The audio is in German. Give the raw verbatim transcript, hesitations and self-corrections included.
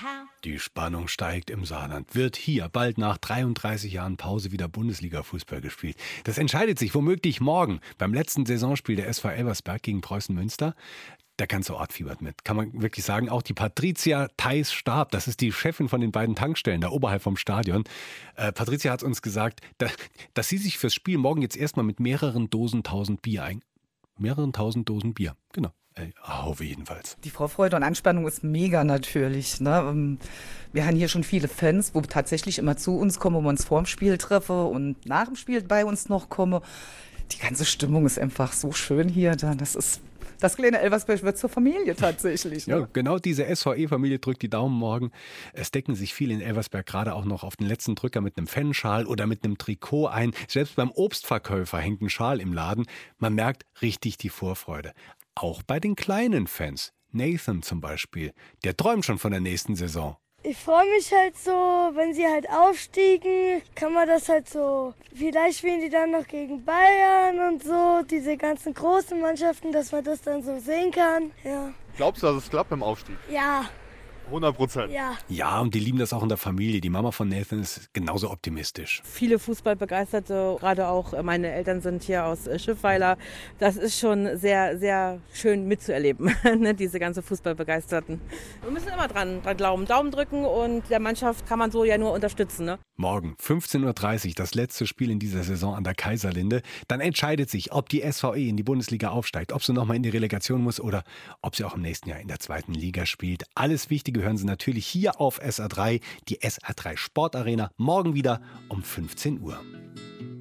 Die Spannung steigt im Saarland. Wird hier bald nach dreiunddreißig Jahren Pause wieder Bundesliga-Fußball gespielt? Das entscheidet sich womöglich morgen beim letzten Saisonspiel der S V Elversberg gegen Preußen Münster. Der ganze Ort fiebert mit, kann man wirklich sagen. Auch die Patricia Theis-Stab, das ist die Chefin von den beiden Tankstellen da oberhalb vom Stadion. Äh, Patricia hat uns gesagt, da, dass sie sich fürs Spiel morgen jetzt erstmal mit mehreren Dosen tausend Bier ein... Mehreren tausend Dosen Bier, genau. Ey, Haufe jedenfalls. Die Vorfreude und Anspannung ist mega natürlich. Ne? Wir haben hier schon viele Fans, wo tatsächlich immer zu uns kommen, wo wir uns vor dem Spiel treffen und nach dem Spiel bei uns noch kommen. Die ganze Stimmung ist einfach so schön hier. Das ist Das kleine Elversberg wird zur Familie tatsächlich. Ne? Ja, genau diese S V E-Familie drückt die Daumen morgen. Es decken sich viele in Elversberg gerade auch noch auf den letzten Drücker mit einem Fanschal oder mit einem Trikot ein. Selbst beim Obstverkäufer hängt ein Schal im Laden. Man merkt richtig die Vorfreude. Auch bei den kleinen Fans. Nathan zum Beispiel, der träumt schon von der nächsten Saison. Ich freue mich halt so, wenn sie halt aufstiegen, kann man das halt so, vielleicht spielen die dann noch gegen Bayern und so, diese ganzen großen Mannschaften, dass man das dann so sehen kann, ja. Glaubst du, dass es klappt beim Aufstieg? Ja. hundert Prozent. Ja. Ja, und die lieben das auch in der Familie. Die Mama von Nathan ist genauso optimistisch. Viele Fußballbegeisterte, gerade auch meine Eltern sind hier aus Schiffweiler. Das ist schon sehr, sehr schön mitzuerleben, ne, diese ganze Fußballbegeisterten. Wir müssen immer dran, dran glauben, Daumen drücken und der Mannschaft kann man so ja nur unterstützen. Ne? Morgen fünfzehn Uhr dreißig, das letzte Spiel in dieser Saison an der Kaiserlinde. Dann entscheidet sich, ob die S V E in die Bundesliga aufsteigt, ob sie nochmal in die Relegation muss oder ob sie auch im nächsten Jahr in der zweiten Liga spielt. Alles Wichtige hören Sie natürlich hier auf S A drei, die S A drei Sportarena, morgen wieder um fünfzehn Uhr.